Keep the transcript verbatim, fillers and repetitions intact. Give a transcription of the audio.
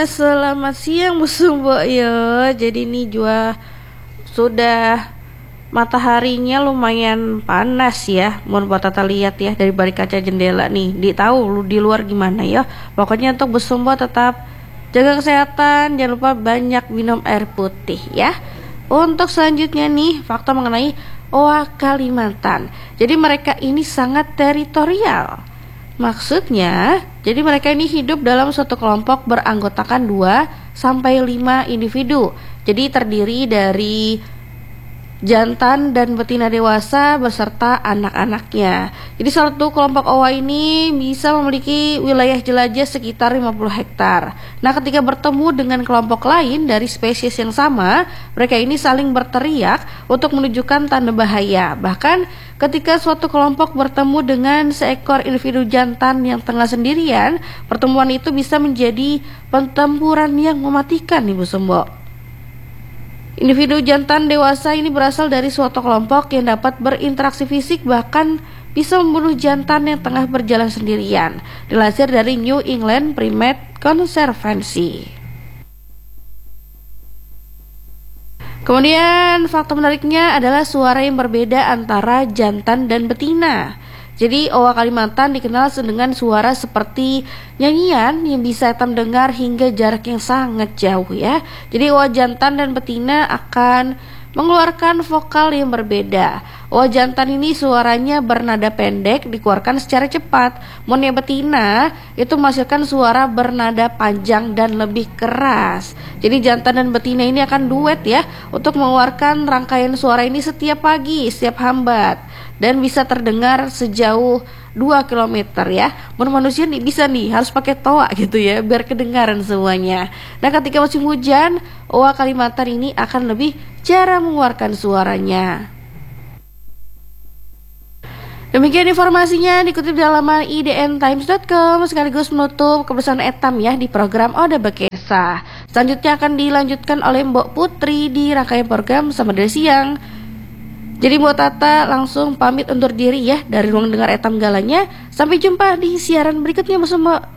selamat siang Bu Sumbo ya. Jadi ini juga sudah mataharinya lumayan panas ya. Mohon buat Tata lihat ya dari balik kaca jendela nih. Di tahu lu di luar gimana ya. Pokoknya untuk Bu Sumbo tetap jaga kesehatan, jangan lupa banyak minum air putih ya. Untuk selanjutnya nih, fakta mengenai O A Kalimantan. Jadi mereka ini sangat teritorial. Maksudnya, jadi mereka ini hidup dalam suatu kelompok beranggotakan dua sampai lima individu. Jadi terdiri dari jantan dan betina dewasa beserta anak-anaknya. Jadi satu kelompok O A ini bisa memiliki wilayah jelajah sekitar lima puluh hektar. Nah, ketika bertemu dengan kelompok lain dari spesies yang sama, mereka ini saling berteriak untuk menunjukkan tanda bahaya. Bahkan ketika suatu kelompok bertemu dengan seekor individu jantan yang tengah sendirian, pertemuan itu bisa menjadi pertempuran yang mematikan nih Bu Sumbo. Individu jantan dewasa ini berasal dari suatu kelompok yang dapat berinteraksi fisik, bahkan bisa membunuh jantan yang tengah berjalan sendirian. Dilansir dari New England Primate Conservancy. Kemudian fakta menariknya adalah suara yang berbeda antara jantan dan betina. Jadi O A Kalimantan dikenal dengan suara seperti nyanyian yang bisa kita dengar hingga jarak yang sangat jauh ya. Jadi O A jantan dan betina akan mengeluarkan vokal yang berbeda. O A jantan ini suaranya bernada pendek dikeluarkan secara cepat. Monia betina itu menghasilkan suara bernada panjang dan lebih keras. Jadi jantan dan betina ini akan duet ya untuk mengeluarkan rangkaian suara ini setiap pagi, setiap hambat, dan bisa terdengar sejauh dua kilometer ya. Menurut manusia nih bisa nih harus pakai toa gitu ya biar kedengaran semuanya. Nah, ketika musim hujan, O A Kalimantan ini akan lebih jarang mengeluarkan suaranya. Demikian informasinya dikutip dari laman i d n times dot com, sekaligus menutup kebersamaan Etam ya di program Oda Bekesa. Selanjutnya akan dilanjutkan oleh Mbok Putri di rangkaian program sama dari siang. Jadi buat Tata langsung pamit undur diri ya dari ruang dengar Etam Galanya. Sampai jumpa di siaran berikutnya bersama